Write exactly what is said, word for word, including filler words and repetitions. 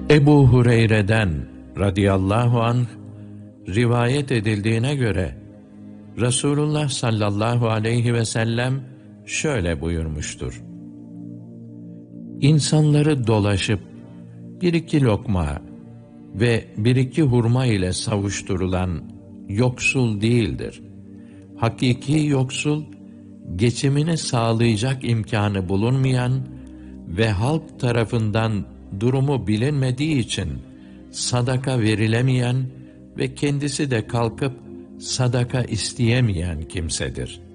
Ebu Hureyre'den radıyallahu anh rivayet edildiğine göre Resulullah sallallahu aleyhi ve sellem şöyle buyurmuştur: İnsanları dolaşıp bir iki lokma ve bir iki hurma ile savuşturulan yoksul değildir. Hakiki yoksul, geçimini sağlayacak imkanı bulunmayan ve halk tarafından durumu bilinmediği için sadaka verilemeyen ve kendisi de kalkıp sadaka isteyemeyen kimsedir.